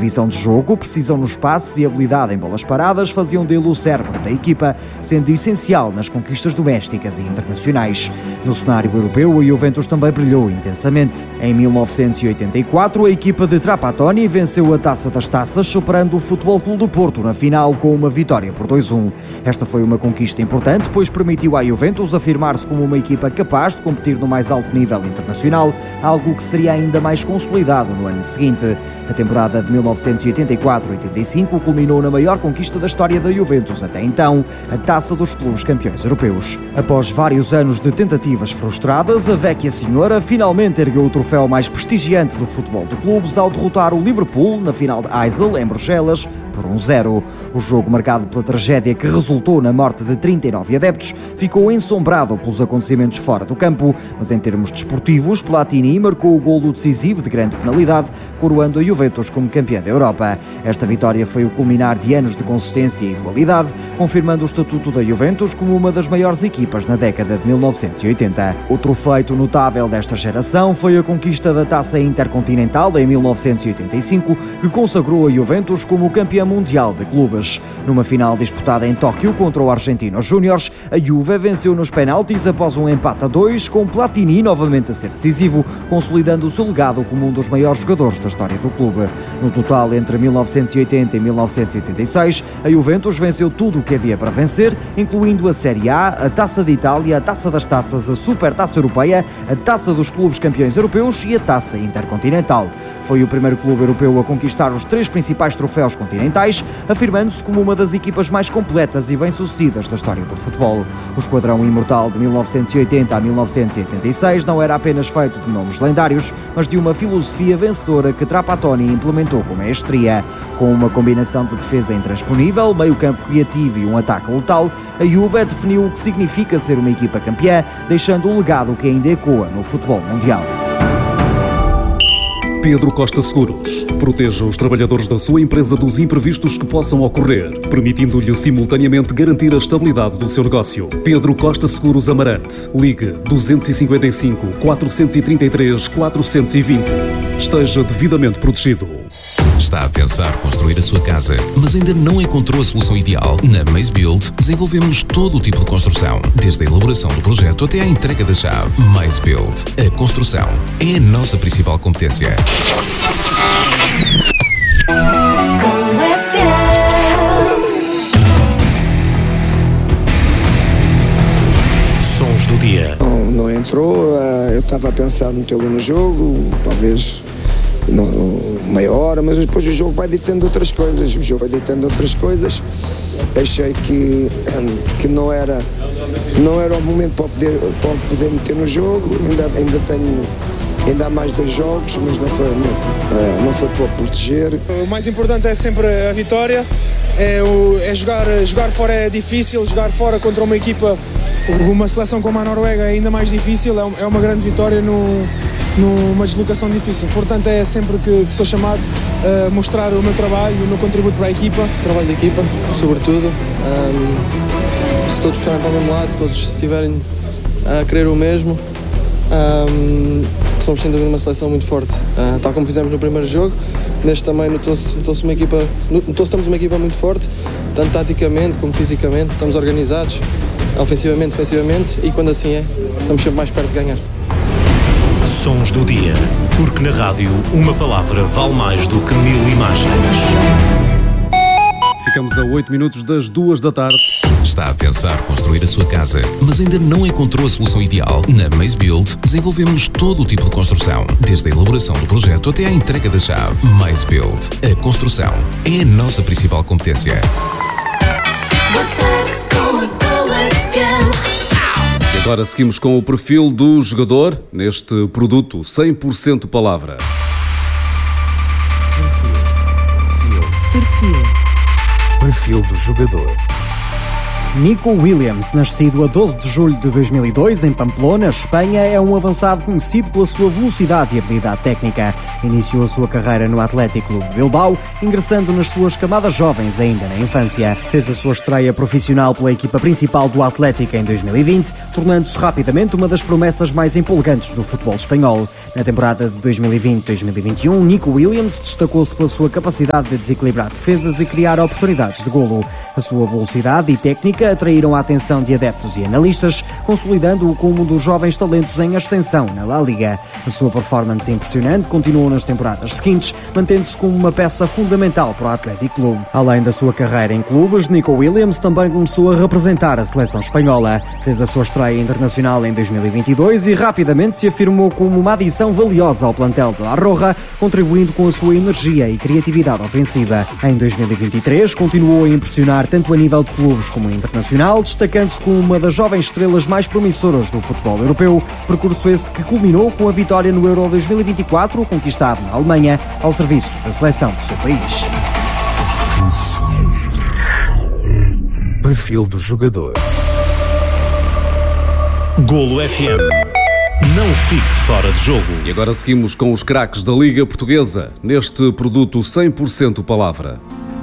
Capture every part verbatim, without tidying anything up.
visão de jogo, precisão nos passes e habilidade em bolas paradas faziam dele o cérebro da equipa, sendo essencial nas conquistas domésticas e internacionais. No cenário europeu, a Juventus também brilhou intensamente. Em mil novecentos e oitenta e quatro, a equipa de Trapattoni venceu a Taça das Taças, superando o Futebol Clube do Porto na final com uma vitória por dois a um. Esta foi uma conquista importante, pois permitiu à Juventus afirmar-se como uma equipa capaz de competir no mais alto nível internacional, algo que seria ainda mais consolidado no ano seguinte. A temporada de mil novecentos e oitenta e quatro oitenta e cinco culminou na maior conquista da história da Juventus até então, a Taça dos Clubes Campeões Europeus. Após vários anos de tentativas frustradas, a Vecchia Senhora finalmente ergueu o troféu mais prestigiante do futebol de clubes ao derrotar o Liverpool na final de Heysel, em Bruxelas, por um zero. O jogo, marcado pela tragédia que resultou na morte de trinta e nove adeptos, ficou ensombrado pelos acontecimentos fora do campo, mas em termos desportivos, Platini marcou o golo decisivo de grande penalidade, coroando a Juventus como campeã da Europa. Esta vitória foi o culminar de anos de consistência e qualidade, confirmando o estatuto da Juventus como uma das maiores equipas na década de mil novecentos e oitenta. Outro feito notável desta geração foi a conquista da Taça Intercontinental em mil novecentos e oitenta e cinco, que consagrou a Juventus como campeã mundial de clubes. Numa final disputada em Tóquio contra o Argentinos Júniores, a Juve venceu nos penaltis após um empate a dois, com Platini novamente a ser decisivo, consolidando o seu legado como um dos maiores jogadores da história do clube. No total, entre mil novecentos e oitenta e mil novecentos e oitenta e seis, a Juventus venceu tudo o que havia para vencer, incluindo a Série A, a Taça de Itália, a Taça das Taças, a Supertaça Europeia, a Taça dos Clubes Campeões Europeus e a Taça Intercontinental. Foi o primeiro clube europeu a conquistar os três principais troféus continentais, afirmando-se como uma das equipas mais completas e bem-sucedidas da história do futebol. O esquadrão imortal de mil novecentos e oitenta a mil novecentos e oitenta e seis não era apenas feito de nomes lendários, mas de uma filosofia vencedora que Trapattoni implementou com maestria. Com uma combinação de defesa intransponível, meio-campo criativo e um ataque letal, a Juve definiu o que significa ser uma equipa campeã, deixando um legado que ainda ecoa no futebol mundial. Pedro Costa Seguros. Proteja os trabalhadores da sua empresa dos imprevistos que possam ocorrer, permitindo-lhe simultaneamente garantir a estabilidade do seu negócio. Pedro Costa Seguros Amarante. Ligue dois cinco cinco, quatro três três, quatro dois zero. Esteja devidamente protegido. Está a pensar construir a sua casa, mas ainda não encontrou a solução ideal? Na Maze Build desenvolvemos todo o tipo de construção, desde a elaboração do projeto até à entrega da chave. Maze Build. A construção é a nossa principal competência. Sons do dia. Não, não entrou, eu estava a pensar metê-lo no jogo, talvez no, meia hora, mas depois o jogo vai ditando outras coisas, o jogo vai ditando outras coisas. Achei que, que não era, não era o momento para poder, para poder meter no jogo, ainda, ainda tenho... Ainda há mais dois jogos, mas não foi, não, não foi para proteger. O mais importante é sempre a vitória, é, o, é jogar, jogar fora é difícil, jogar fora contra uma equipa, uma seleção como a Noruega é ainda mais difícil, é uma grande vitória no, numa deslocação difícil. Portanto, é sempre que, que sou chamado a mostrar o meu trabalho, o meu contributo para a equipa. Trabalho da equipa, sobretudo. Um, se todos puxarem para o mesmo lado, se todos estiverem a querer o mesmo, Um, somos sem dúvida uma seleção muito forte, uh, tal como fizemos no primeiro jogo. Neste também notou-se, notou-se uma equipa, notou-se que estamos uma equipa muito forte, tanto taticamente como fisicamente, estamos organizados, ofensivamente, defensivamente, e quando assim é, estamos sempre mais perto de ganhar. Sons do dia, porque na rádio uma palavra vale mais do que mil imagens. Ficamos a oito minutos das duas da tarde. Está a pensar construir a sua casa, mas ainda não encontrou a solução ideal? Na Maze Build desenvolvemos todo o tipo de construção, desde a elaboração do projeto até à entrega da chave. Maze Build. A construção é a nossa principal competência. E agora seguimos com o perfil do jogador neste produto cem por cento palavra. Perfil. Perfil do jogador. Nico Williams, nascido a doze de julho de dois mil e dois em Pamplona, Espanha, é um avançado conhecido pela sua velocidade e habilidade técnica. Iniciou a sua carreira no Athletic Club de Bilbao, ingressando nas suas camadas jovens ainda na infância. Fez a sua estreia profissional pela equipa principal do Athletic em dois mil e vinte, tornando-se rapidamente uma das promessas mais empolgantes do futebol espanhol. Na temporada de dois mil e vinte a dois mil e vinte e um, Nico Williams destacou-se pela sua capacidade de desequilibrar defesas e criar oportunidades de golo. A sua velocidade e técnica atraíram a atenção de adeptos e analistas, consolidando-o como um dos jovens talentos em ascensão na La Liga. A sua performance impressionante continuou nas temporadas seguintes, mantendo-se como uma peça fundamental para o Athletic Club. Além da sua carreira em clubes, Nico Williams também começou a representar a seleção espanhola. Fez a sua estreia internacional em dois mil e vinte e dois e rapidamente se afirmou como uma adição valiosa ao plantel de La Roja, contribuindo com a sua energia e criatividade ofensiva. Em dois mil e vinte e três, continuou a impressionar tanto a nível de clubes como internacional, destacando-se como uma das jovens estrelas mais promissoras do futebol europeu, percurso esse que culminou com a vitória no Euro dois mil e vinte e quatro, conquistado na Alemanha, ao serviço da seleção do seu país. Perfil do jogador. Golo F M. Não fique fora de jogo. E agora seguimos com os craques da Liga Portuguesa, neste produto cem por cento palavra.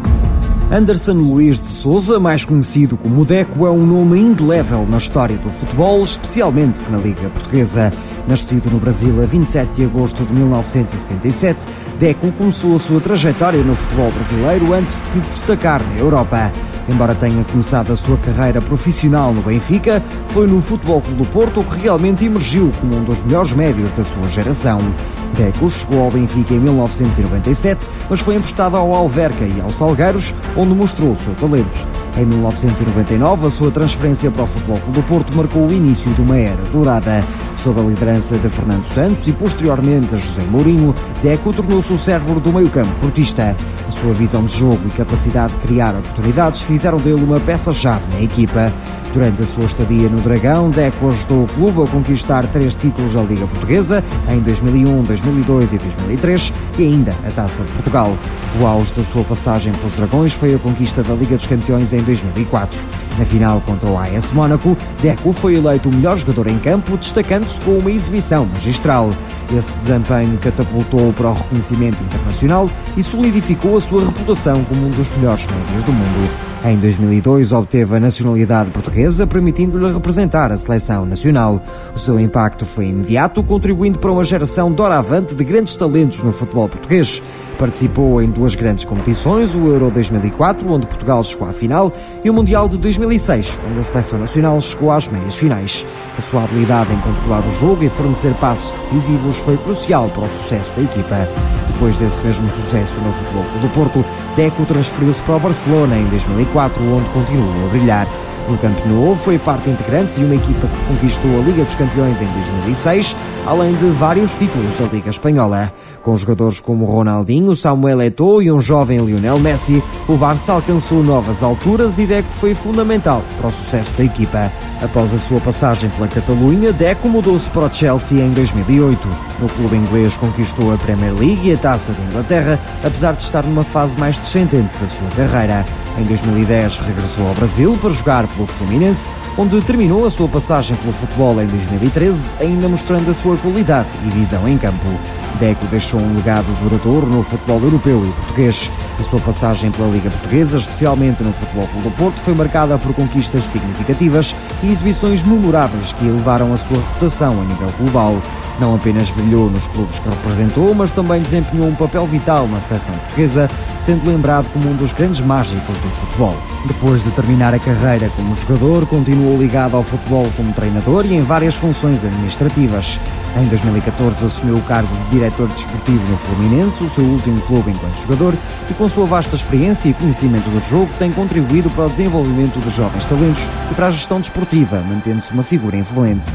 Anderson Luiz de Souza, mais conhecido como Deco, é um nome indelével na história do futebol, especialmente na Liga Portuguesa. Nascido no Brasil a vinte e sete de agosto de mil novecentos e setenta e sete, Deco começou a sua trajetória no futebol brasileiro antes de destacar na Europa. Embora tenha começado a sua carreira profissional no Benfica, foi no Futebol Clube do Porto que realmente emergiu como um dos melhores médios da sua geração. Deco chegou ao Benfica em mil novecentos e noventa e sete, mas foi emprestado ao Alverca e aos Salgueiros, onde mostrou o seu talento. Em mil novecentos e noventa e nove, a sua transferência para o Futebol Clube do Porto marcou o início de uma era dourada. Sob a liderança de Fernando Santos e posteriormente a José Mourinho, Deco tornou-se o cérebro do meio-campo portista. A sua visão de jogo e capacidade de criar oportunidades fizeram dele uma peça-chave na equipa. Durante a sua estadia no Dragão, Deco ajudou o clube a conquistar três títulos da Liga Portuguesa em dois mil e um, dois mil e dois e dois mil e três e ainda a Taça de Portugal. O auge da sua passagem pelos Dragões foi a conquista da Liga dos Campeões em dois mil e quatro. Na final contra o A S Mónaco, Deco foi eleito o melhor jogador em campo, destacando-se com uma exibição magistral. Esse desempenho catapultou para o reconhecimento internacional e solidificou a sua reputação como um dos melhores médios do mundo. Em dois mil e dois obteve a nacionalidade portuguesa, permitindo-lhe representar a seleção nacional. O seu impacto foi imediato, contribuindo para uma geração doravante de grandes talentos no futebol português. Participou em duas grandes competições, o Euro dois mil e quatro, onde Portugal chegou à final, e o Mundial de dois mil e seis, onde a seleção nacional chegou às meias finais. A sua habilidade em controlar o jogo e fornecer passos decisivos foi crucial para o sucesso da equipa. Depois desse mesmo sucesso no Futebol Clube do Porto, Deco transferiu-se para o Barcelona em dois mil e quatro, onde continuou a brilhar. No Camp Nou foi parte integrante de uma equipa que conquistou a Liga dos Campeões em dois mil e seis, além de vários títulos da Liga Espanhola. Com jogadores como Ronaldinho, Samuel Eto'o e um jovem Lionel Messi, o Barça alcançou novas alturas e Deco foi fundamental para o sucesso da equipa. Após a sua passagem pela Catalunha, Deco mudou-se para o Chelsea em dois mil e oito. No clube inglês conquistou a Premier League e a Taça de Inglaterra, apesar de estar numa fase mais descendente da sua carreira. Em dois mil e dez regressou ao Brasil para jogar pelo Fluminense, onde terminou a sua passagem pelo futebol em dois mil e treze, ainda mostrando a sua qualidade e visão em campo. Deco deixou um legado duradouro no futebol europeu e português. A sua passagem pela Liga Portuguesa, especialmente no Futebol Clube do Porto, foi marcada por conquistas significativas e exibições memoráveis que elevaram a sua reputação a nível global. Não apenas brilhou nos clubes que representou, mas também desempenhou um papel vital na seleção portuguesa, sendo lembrado como um dos grandes mágicos do futebol. Depois de terminar a carreira como jogador, continuou ligado ao futebol como treinador e em várias funções administrativas. Em dois mil e catorze assumiu o cargo de diretor desportivo no Fluminense, o seu último clube enquanto jogador, e com sua vasta experiência e conhecimento do jogo tem contribuído para o desenvolvimento de jovens talentos e para a gestão desportiva, mantendo-se uma figura influente.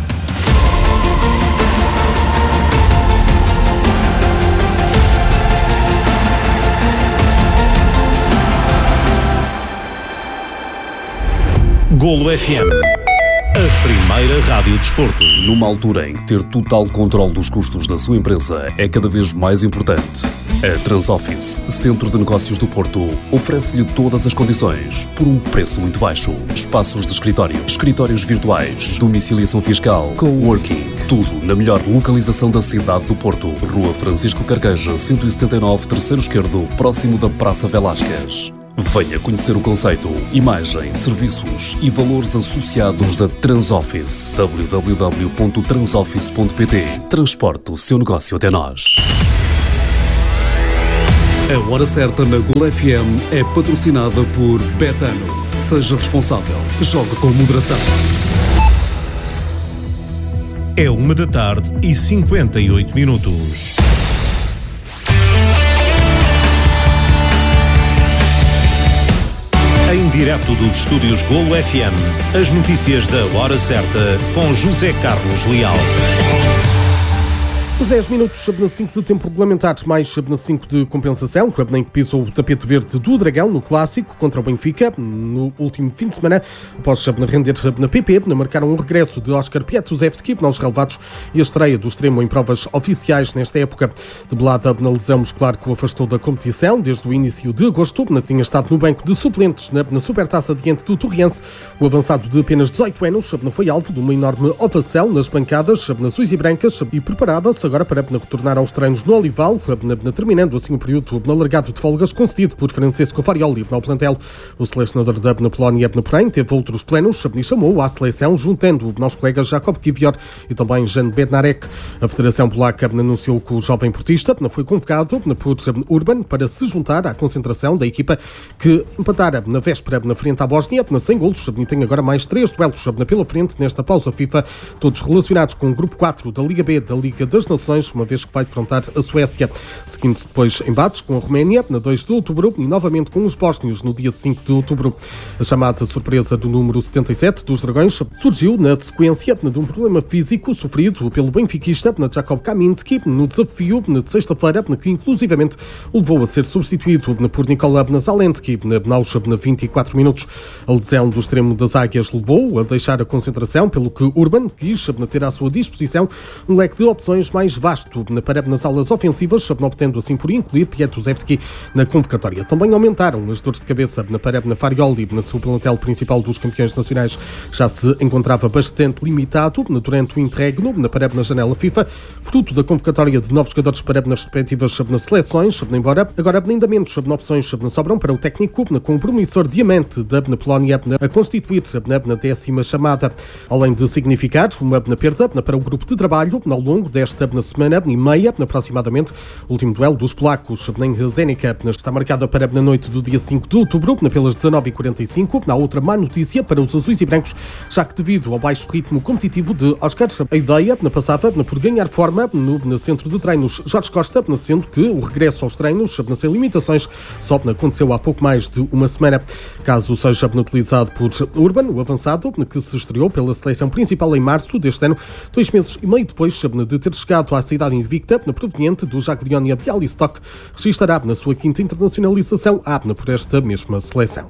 Golo F M, a primeira rádio desporto. Numa altura em que ter total controle dos custos da sua empresa é cada vez mais importante, A Transoffice, Centro de Negócios do Porto, oferece-lhe todas as condições por um preço muito baixo. Espaços de escritório, escritórios virtuais, domiciliação fiscal, coworking, tudo na melhor localização da cidade do Porto. Rua Francisco Carqueja, cento e setenta e nove, terceiro esquerdo, próximo da Praça Velásquez. Venha conhecer o conceito, imagem, serviços e valores associados da Transoffice. w w w ponto transoffice ponto p t. Transporte o seu negócio até nós. A Hora Certa na Gol F M é patrocinada por Betano. Seja responsável. Jogue com moderação. É uma da tarde e cinquenta e oito minutos. Em direto dos estúdios Golo F M, as notícias da Hora Certa com José Carlos Leal. Os dez minutos na cinco de tempo regulamentar, mais na cinco de compensação, que nem que pisou o tapete verde do Dragão no Clássico contra o Benfica no último fim de semana, após render na P P, marcaram o regresso de Oscar Pietuzewski nos relevados e a estreia do extremo em provas oficiais nesta época. Debelada na lesão muscular que o afastou da competição desde o início de agosto, tinha estado no banco de suplentes na, na Supertaça diante do Torriense. O avançado de apenas dezoito anos foi alvo de uma enorme ovação nas bancadas azuis e brancas e preparava-se agora para retornar aos treinos no Olival, terminando assim o período alargado de folgas concedido por Francesco Farioli ao plantel. O selecionador da Polónia, porém, teve outros planos e chamou à seleção, juntando aos colegas Jakob Kivior e também Jan Bednarek. A Federação Polaca anunciou que o jovem portista foi convocado por Urban para se juntar à concentração da equipa que empatara na véspera na frente à Bósnia, sem golos, e tem agora mais três duelos pela frente nesta pausa FIFA, todos relacionados com o grupo quatro da Liga B da Liga das Nações, uma vez que vai defrontar a Suécia. Seguindo-se depois embates com a Roménia, na dois de outubro, e novamente com os bósnios no dia cinco de outubro. A chamada surpresa do número setenta e sete dos Dragões surgiu na sequência de um problema físico sofrido pelo benfiquista Jakob Kaminski no desafio de sexta-feira, que inclusivamente o levou a ser substituído por Nikola Zalensky aos vinte e quatro minutos. A lesão do extremo das Águias levou a deixar a concentração, pelo que Urban quis ter à sua disposição um leque de opções mais vasto para nas aulas ofensivas, obtendo assim por incluir Pietuzewski na convocatória. Também aumentaram as dores de cabeça para na Farioli, na sua plantel principal dos campeões nacionais. Já se encontrava bastante limitado durante o interregno para na janela FIFA, fruto da convocatória de novos jogadores para nas respectivas nas seleções, embora agora ainda menos opções sobram para o técnico, com o promissor diamante da Polónia a constituir-se na décima chamada, além de significar uma perda para o grupo de trabalho ao longo desta semana e meia, aproximadamente. O último duelo dos polacos em Zenica está marcado para na noite do dia cinco de outubro, pelas dezenove e quarenta e cinco. Na outra má notícia para os azuis e brancos, já que devido ao baixo ritmo competitivo de Oscar, a ideia passava por ganhar forma no centro de treinos Jorge Costa, sendo que o regresso aos treinos sem limitações só aconteceu há pouco mais de uma semana. Caso seja utilizado por Urban, o avançado, que se estreou pela seleção principal em março deste ano, dois meses e meio depois de ter chegado à cidade invicta, proveniente do Jagiellonia Białystok, registará na sua quinta internacionalização por esta mesma seleção.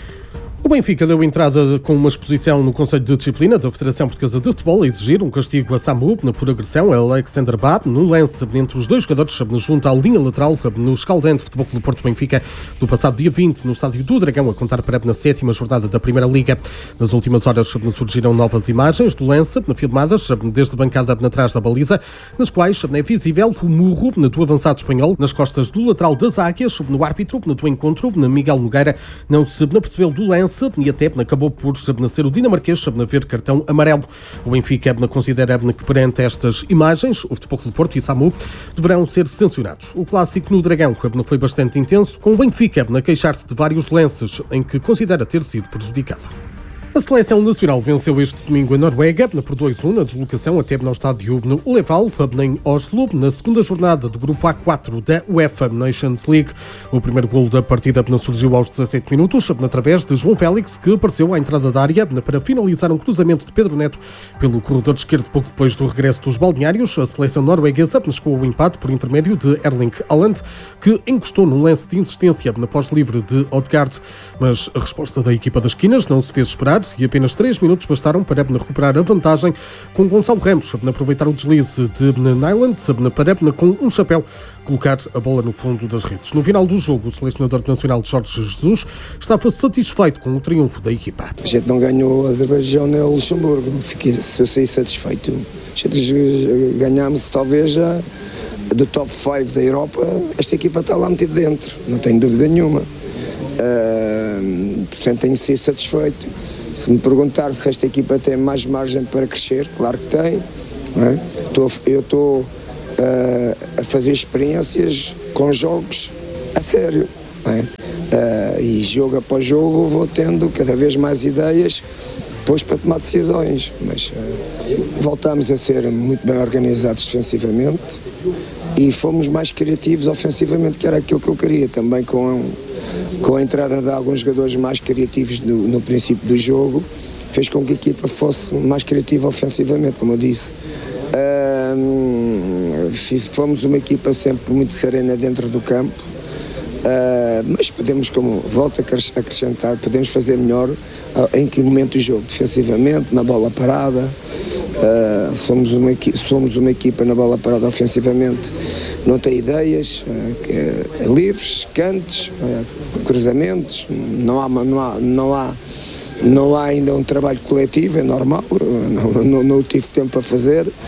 O Benfica deu entrada com uma exposição no Conselho de Disciplina da Federação Portuguesa de Futebol a exigir um castigo a Samu por agressão a Alexander Bá num lance entre os dois jogadores junto à linha lateral no escaldante Futebol Clube Porto Benfica do passado dia vinte no estádio do Dragão, a contar para na sétima jornada da Primeira Liga. Nas últimas horas surgiram novas imagens do lance, filmadas desde a bancada atrás da baliza, nas quais é visível o murro do avançado espanhol nas costas do lateral das Águias. No árbitro do encontro, Miguel Nogueira, não se percebeu do lance e até acabou por ser o dinamarquês a ver cartão amarelo. O Benfica considera que perante estas imagens o Futebol Clube Porto e Samu deverão ser sancionados. O clássico no Dragão foi bastante intenso, com o Benfica a queixar-se de vários lances em que considera ter sido prejudicado. A Seleção Nacional venceu este domingo a Noruega por dois a um na deslocação até no estádio no Uleval, em Oslo, na segunda jornada do grupo A quatro da UEFA Nations League. O primeiro golo da partida surgiu aos dezassete minutos, através de João Félix, que apareceu à entrada da área para finalizar um cruzamento de Pedro Neto pelo corredor esquerdo pouco depois do regresso dos balneários. A seleção norueguesa chegou ao empate por intermédio de Erling Haaland, que encostou num lance de insistência na pós-livre de Odegaard, mas a resposta da equipa das esquinas não se fez esperar. empatar e apenas três minutos bastaram para recuperar a vantagem, com Gonçalo Ramos a aproveitar o deslize de Nyland para, com um chapéu, colocar a bola no fundo das redes. No final do jogo, o selecionador nacional Jorge Jesus estava satisfeito com o triunfo da equipa. A gente não ganhou o Azerbaijão nem o Luxemburgo, fiquei, se eu saí satisfeito. A gente ganhámos talvez a, do top cinco da Europa, esta equipa está lá metida dentro, não tenho dúvida nenhuma. Uh, portanto, tenho de ser satisfeito. Se me perguntar se esta equipa tem mais margem para crescer, claro que tem. Não é? Estou, eu estou uh, a fazer experiências com jogos a sério. Não é? uh, e jogo após jogo vou tendo cada vez mais ideias depois para tomar decisões. Mas uh, voltamos a ser muito bem organizados defensivamente e fomos mais criativos ofensivamente, que era aquilo que eu queria, também com, com a entrada de alguns jogadores mais criativos no, no princípio do jogo, fez com que a equipa fosse mais criativa ofensivamente, como eu disse. Uh, fomos uma equipa sempre muito serena dentro do campo, uh, mas podemos, como volto a acrescentar, podemos fazer melhor uh, em que momento do jogo, defensivamente, na bola parada. Uh, somos, uma equipa, somos uma equipa na bola parada ofensivamente, não tem ideias, uh, que, uh, livres, cantos, uh, cruzamentos, não há, não, há, não, há, não há ainda um trabalho coletivo, é normal, uh, não, não, não tive tempo para fazer, uh,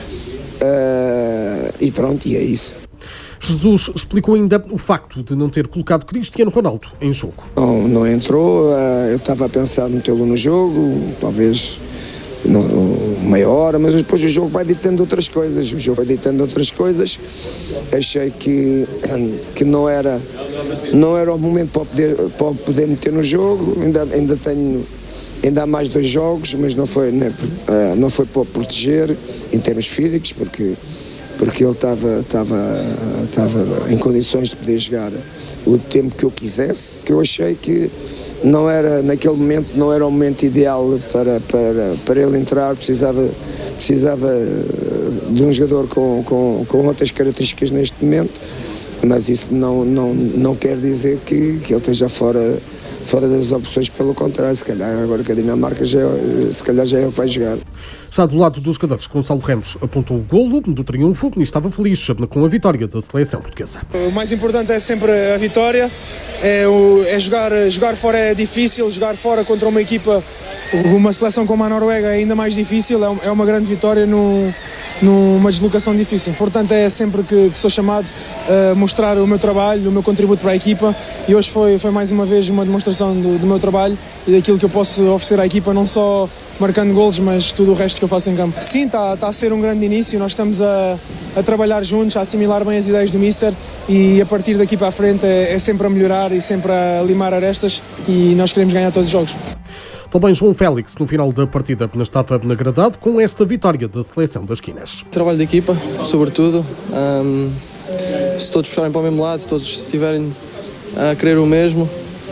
e pronto, e é isso. Jesus explicou ainda o facto de não ter colocado Cristiano Ronaldo em jogo. Não, não entrou, uh, eu estava a pensar metê-lo no jogo, talvez no, meia hora, mas depois o jogo vai ditando outras coisas, o jogo vai ditando outras coisas, achei que, que não, era, não era o momento para poder, para poder meter no jogo, ainda, ainda tenho, ainda há mais dois jogos, mas não foi, né, não foi para proteger em termos físicos, porque porque ele estava, estava, estava em condições de poder jogar o tempo que eu quisesse, que eu achei que não era, naquele momento, não era o momento ideal para, para, para ele entrar, precisava, precisava de um jogador com, com, com outras características neste momento, mas isso não, não, não quer dizer que, que ele esteja fora, fora das opções, pelo contrário, se calhar agora que a Dinamarca já, se calhar já é ele que vai jogar. Já do lado dos jogadores, Gonçalo Ramos apontou o golo do triunfo e estava feliz com a vitória da seleção portuguesa. O mais importante é sempre a vitória, é, o, é jogar, jogar fora é difícil, jogar fora contra uma equipa, uma seleção como a Noruega é ainda mais difícil, é uma grande vitória no, numa deslocação difícil. O importante é sempre que, que sou chamado a mostrar o meu trabalho, o meu contributo para a equipa, e hoje foi, foi mais uma vez uma demonstração do, do meu trabalho e daquilo que eu posso oferecer à equipa, não só marcando golos, mas tudo o resto que eu faço em campo. Sim, está tá a ser um grande início, nós estamos a, a trabalhar juntos, a assimilar bem as ideias do Mister e a partir daqui para a frente é, é sempre a melhorar e sempre a limar arestas e nós queremos ganhar todos os jogos. Também João Félix, no final da partida, estava agradado com esta vitória da seleção das Quinas. Trabalho de equipa, sobretudo. Um, se todos puxarem para o mesmo lado, se todos estiverem a querer o mesmo,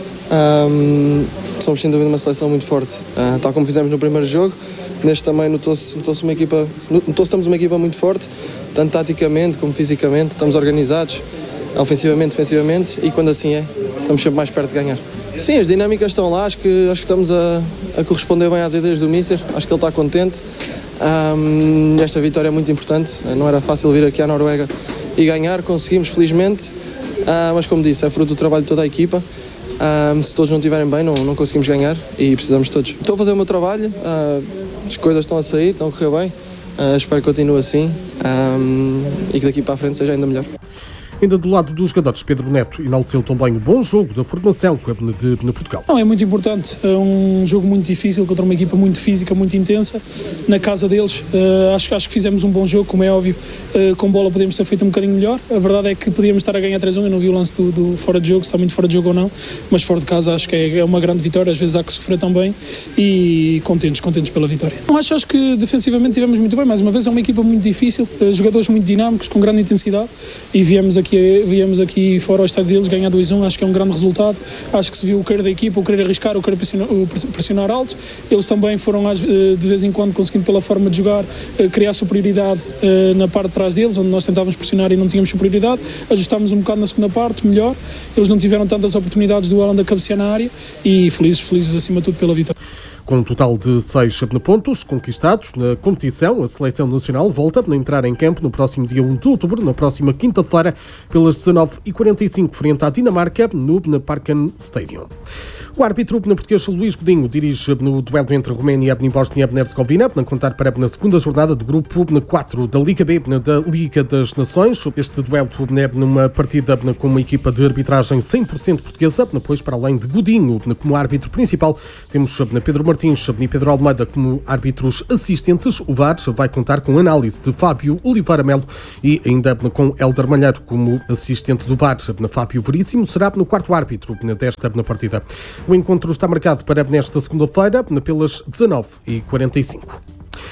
um, somos sem dúvida uma seleção muito forte. Uh, tal como fizemos no primeiro jogo, neste também notou-se, notou-se uma equipa, notou-se que estamos uma equipa muito forte, tanto taticamente como fisicamente, estamos organizados, ofensivamente, defensivamente, e quando assim é, estamos sempre mais perto de ganhar. Sim, as dinâmicas estão lá, acho que, acho que estamos a, a corresponder bem às ideias do Mister, acho que ele está contente. Um, esta vitória é muito importante, não era fácil vir aqui à Noruega e ganhar, conseguimos felizmente, uh, mas como disse, é fruto do trabalho de toda a equipa. Um, se todos não estiverem bem, não, não conseguimos ganhar e precisamos de todos. Estou a fazer o meu trabalho, uh, as coisas estão a sair, estão a correr bem, uh, espero que continue assim um, e que daqui para a frente seja ainda melhor. Ainda do lado dos jogadores, Pedro Neto enalteceu também o bom jogo da formação de, de, de Portugal. Não, é muito importante, é um jogo muito difícil contra uma equipa muito física, muito intensa, na casa deles. Uh, acho, acho que fizemos um bom jogo, como é óbvio, uh, com bola podemos ter feito um bocadinho melhor. A verdade é que podíamos estar a ganhar três a um, eu não vi o lance do, do fora de jogo, se está muito fora de jogo ou não, mas fora de casa acho que é, é uma grande vitória, às vezes há que sofrer também e contentes, contentes pela vitória. Não, acho, acho que defensivamente tivemos muito bem, mais uma vez é uma equipa muito difícil, uh, jogadores muito dinâmicos, com grande intensidade e viemos aqui, viemos aqui aqui fora ao estádio deles, ganhar dois a um, acho que é um grande resultado, acho que se viu o querer da equipa, o querer arriscar, o querer pressionar, o pressionar alto, eles também foram de vez em quando conseguindo pela forma de jogar, criar superioridade na parte de trás deles, onde nós tentávamos pressionar e não tínhamos superioridade, ajustámos um bocado na segunda parte, melhor, eles não tiveram tantas oportunidades do Haaland a cabecear na área e felizes, felizes acima de tudo pela vitória. Com um total de seis pontos conquistados na competição, a Seleção Nacional volta a entrar em campo no próximo dia um de outubro, na próxima quinta-feira, pelas dezanove e quarenta e cinco, frente à Dinamarca, no Parken Stadium. O árbitro português Luís Godinho dirige no duelo entre Roménia e Bósnia-Herzegovina, a contar para a segunda jornada do grupo quatro da Liga B da Liga das Nações. Este duelo é numa partida com uma equipa de arbitragem cem por cento portuguesa, pois para além de Godinho como árbitro principal, temos Pedro Martins e Pedro Almeida como árbitros assistentes. O V A R vai contar com análise de Fábio Oliveira Melo e ainda com Hélder Malheiro como assistente do V A R. Fábio Veríssimo será no quarto árbitro desta partida. O encontro está marcado para nesta segunda-feira, pelas dezanove e quarenta e cinco.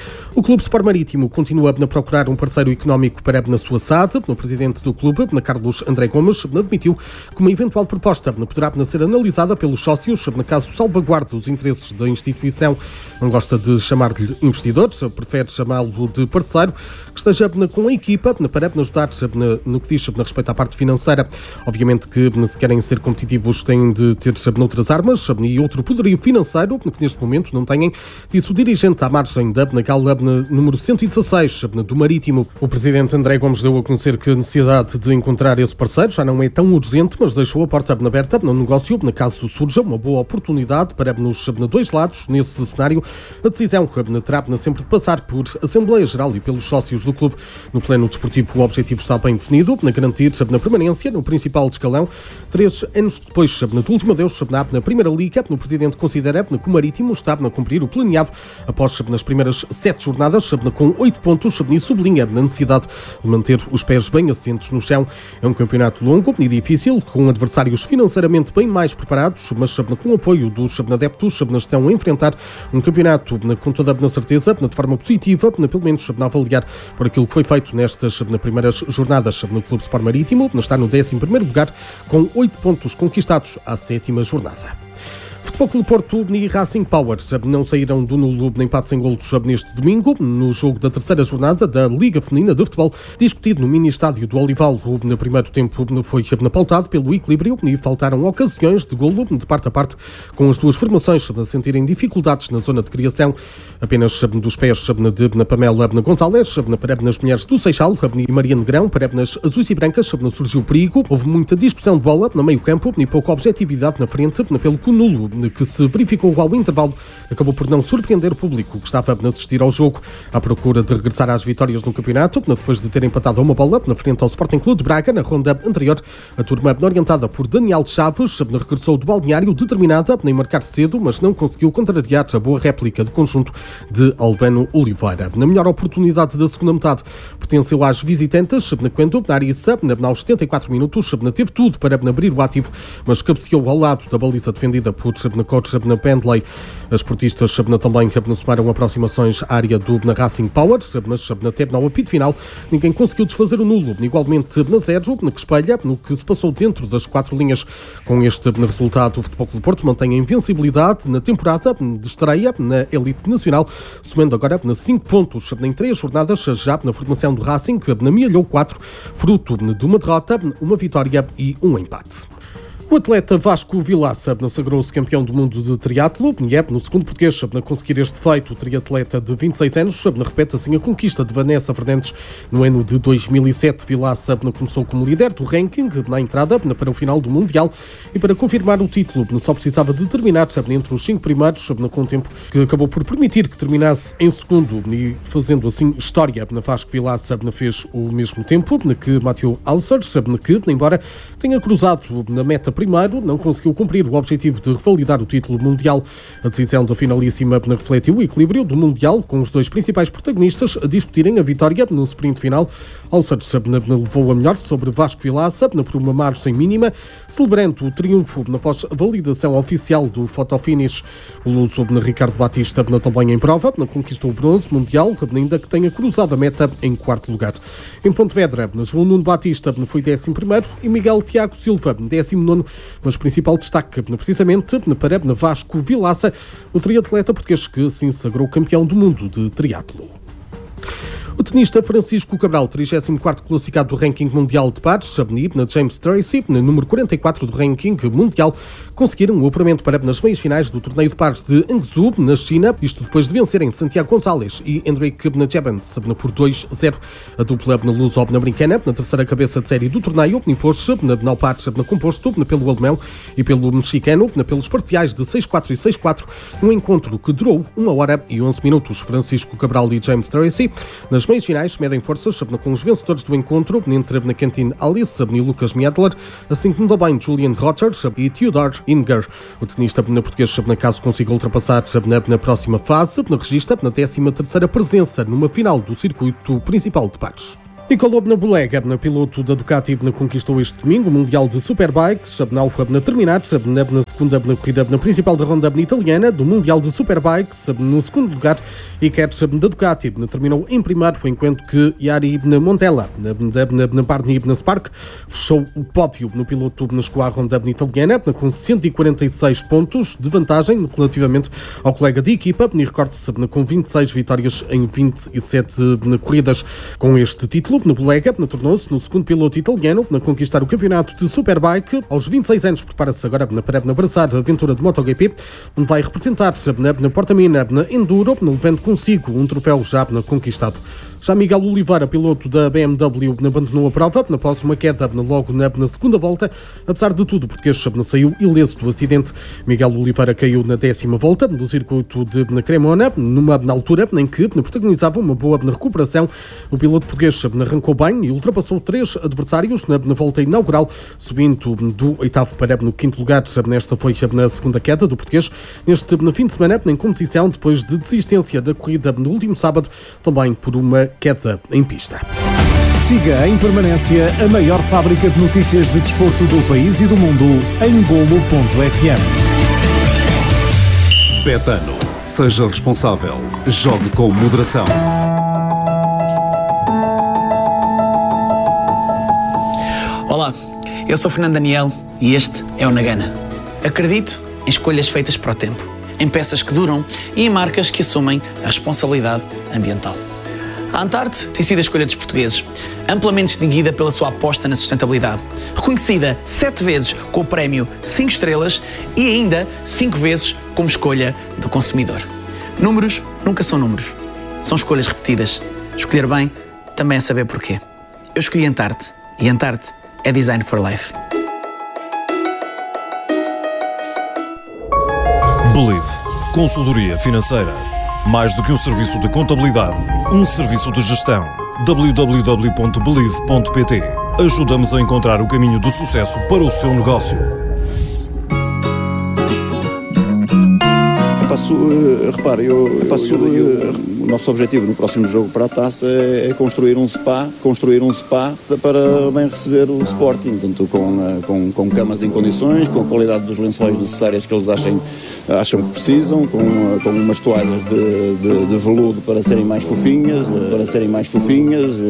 O Clube Sport Marítimo continua a procurar um parceiro económico para a sua S A D. O presidente do clube, Carlos André Gomes, admitiu que uma eventual proposta poderá ser analisada pelos sócios, caso salvaguarde os interesses da instituição. Não gosta de chamar-lhe investidor, prefere chamá-lo de parceiro, que esteja com a equipa para ajudar no que diz respeito à parte financeira. Obviamente que, se querem ser competitivos, têm de ter outras armas e outro poderio financeiro, que neste momento não têm, disse o dirigente à margem da gala número cento e dezasseis do Marítimo. O presidente André Gomes deu a conhecer que a necessidade de encontrar esse parceiro já não é tão urgente, mas deixou a porta aberta no negócio, caso surja uma boa oportunidade para nos dois lados. Nesse cenário, a decisão terá sempre de passar por Assembleia Geral e pelos sócios do clube. No plano desportivo, o objetivo está bem definido, na garantir na permanência no principal escalão. Três anos depois do último adeus na Primeira Liga, o presidente considera que o Marítimo está a cumprir o planeado após nas primeiras sete jornadas, com oito pontos, e sublinha a necessidade de manter os pés bem assentes no chão. É um campeonato longo e difícil, com adversários financeiramente bem mais preparados, mas com o apoio dos adeptos, estão a enfrentar um campeonato com toda a certeza, de forma positiva, pelo menos a avaliar por aquilo que foi feito nestas primeiras jornadas. No Clube Sport Marítimo está no décimo primeiro lugar, com oito pontos conquistados à sétima jornada. Futebol Clube Porto e Racing Power não saíram do nulo de empate sem golos neste domingo, no jogo da terceira jornada da Liga Feminina de Futebol, discutido no mini-estádio do Olival. No primeiro tempo foi pautado pelo equilíbrio e faltaram ocasiões de golo de parte a parte, com as duas formações a sentirem dificuldades na zona de criação. Apenas dos pés de Pamela Gonçalves, para as mulheres do Seixal e Maria Negrão, para as azuis e brancas, surgiu perigo. Houve muita discussão de bola no meio campo e pouca objetividade na frente, pelo que o nulo que se verificou ao intervalo acabou por não surpreender o público que estava a assistir ao jogo, à procura de regressar às vitórias no campeonato, depois de ter empatado uma bola na frente ao Sporting Clube de Braga na ronda anterior. A turma, orientada por Daniel Chaves, regressou do balneário determinada em marcar cedo, mas não conseguiu contrariar a boa réplica do conjunto de Albano Oliveira. Na melhor oportunidade da segunda metade pertenceu às visitantes, quando Narissa, aos setenta e quatro minutos, teve tudo para abrir o ativo, mas cabeceou ao lado da baliza defendida por na coach na Pendley. As portistas também somaram aproximações à área do na Racing Power, mas até no apito final ninguém conseguiu desfazer o nulo. Igualmente na zero, que espelha no que se passou dentro das quatro linhas. Com este resultado, o Futebol Clube Porto mantém a invencibilidade na temporada de estreia na elite nacional, somando agora cinco pontos em três jornadas, já na formação do Racing, que amealhou quatro, fruto de uma derrota, uma vitória e um empate. O atleta Vasco Vilaça sagrou-se campeão do mundo de triatlo e é no segundo português a conseguir este feito. O triatleta de vinte e seis anos repete assim a conquista de Vanessa Fernandes no ano de dois mil e sete. Vilaça começou como líder do ranking na entrada para o final do Mundial e para confirmar o título só precisava de terminar entre os cinco primeiros com um tempo que acabou por permitir que terminasse em segundo e fazendo assim história. Vasco Vilaça fez o mesmo tempo que Mathieu Hauser, que embora tenha cruzado na meta primeiro, não conseguiu cumprir o objetivo de revalidar o título mundial. A decisão da finalíssima refletiu o equilíbrio do mundial, com os dois principais protagonistas a discutirem a vitória no sprint final. Alçades levou a melhor sobre Vasco Vilaça por uma margem mínima, celebrando o triunfo após a validação oficial do fotofinish. O luso Ricardo Batista também em prova, conquistou o bronze mundial, ainda que tenha cruzado a meta em quarto lugar. Em Pontevedra, João Nuno Batista foi décimo primeiro e Miguel Tiago Silva décimo nono. Mas principal destaque precisamente para Vasco Vilaça, o triatleta português que se sagrou campeão do mundo de triatlo. O tenista Francisco Cabral, trigésimo quarto classificado do ranking mundial de pares, na James Tracy, no número quarenta e quatro do ranking mundial, conseguiram o apuramento para nas meias finais do torneio de pares de Hangzhou, na China, isto depois de vencerem Santiago Gonçalves e Henrique Jebens por dois a zero. A dupla luso-americana, na terceira cabeça de série do torneio, impôs-se na par composto pelo alemão e pelo mexicano, pelos parciais de seis quatro e seis quatro, num encontro que durou uma hora e onze minutos. Francisco Cabral e James Tracy, nas meias finais, medem forças com os vencedores do encontro entre Quentin Alice e Lucas Miedler, assim como também Julian Rogers e Theodor Inger. O tenista português, na caso consiga ultrapassar na próxima fase, registra na décima terceira presença numa final do circuito principal de pares. Nicolò Bolega, piloto da Ducati, conquistou este domingo o Mundial de Superbikes, na terminar na segunda corrida principal da ronda italiana do Mundial de Superbikes, no segundo lugar, e Ketch da Ducati terminou em primeiro, enquanto que Jari Montella, na Barni Spark, fechou o pódio no piloto na ronda italiana, com cento e quarenta e seis pontos de vantagem relativamente ao colega de equipa, e recorde-se com vinte e seis vitórias em vinte e sete corridas. Com este título, Bolega tornou-se no segundo piloto italiano a conquistar o campeonato de Superbike. Aos vinte e seis anos, prepara-se agora para abraçar a aventura de MotoGP, onde vai representar na Portamina na Enduro, levando consigo um troféu já conquistado. Já Miguel Oliveira, piloto da B M W, abandonou a prova após uma queda logo na, na segunda volta. Apesar de tudo, o português saiu ileso do acidente. Miguel Oliveira caiu na décima volta do circuito de Cremona, numa na altura em que protagonizava uma boa recuperação. O piloto português arrancou bem e ultrapassou três adversários na, na volta inaugural, subindo do oitavo para no quinto lugar. Nesta foi na segunda queda do português neste no fim de semana em competição, depois de desistência da corrida no último sábado, também por uma queda em pista. Siga em permanência a maior fábrica de notícias de desporto do país e do mundo em golo ponto f m. Betano. Seja responsável. Jogue com moderação. Olá, eu sou Fernando Daniel e este é o Nagana. Acredito em escolhas feitas para o tempo, em peças que duram e em marcas que assumem a responsabilidade ambiental. A Antarte tem sido a escolha dos portugueses, amplamente distinguida pela sua aposta na sustentabilidade, reconhecida sete vezes com o prémio cinco estrelas e ainda cinco vezes como escolha do consumidor. Números nunca são números, são escolhas repetidas. Escolher bem também é saber porquê. Eu escolhi Antarte e Antarte é Design for Life. Believe. Consultoria financeira. Mais do que um serviço de contabilidade, um serviço de gestão. w w w ponto believe ponto p t. Ajuda-nos a encontrar o caminho do sucesso para o seu negócio. Eu passo, uh, repare, eu, eu, passo, eu, eu, eu, o nosso objetivo no próximo jogo para a taça é, é construir um spa, construir um spa para bem receber o Sporting, portanto, com, uh, com, com camas em condições, com a qualidade dos lençóis necessárias que eles achem, acham que precisam, com, uh, com umas toalhas de, de, de veludo para serem mais fofinhas, uh, para serem mais fofinhas.